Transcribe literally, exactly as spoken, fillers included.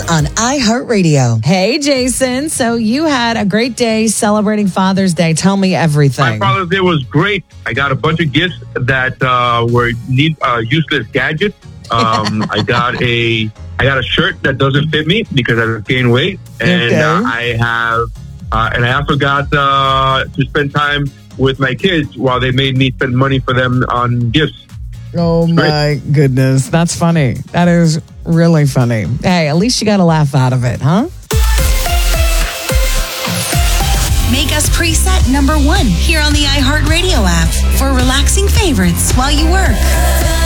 on iHeartRadio. Hey, Jason. So you had a great day celebrating Father's Day. Tell me everything. My Father's Day was great. I got a bunch of gifts that uh, were need, uh, useless gadgets. Um, I got a I got a shirt that doesn't fit me because I've gained weight, and Okay. uh, I have uh, and I also got uh, to spend time with my kids while they made me spend money for them on gifts. Oh, my goodness. That's funny. That is really funny. Hey, at least you got a laugh out of it, huh? Make us preset number one here on the iHeartRadio app for relaxing favorites while you work.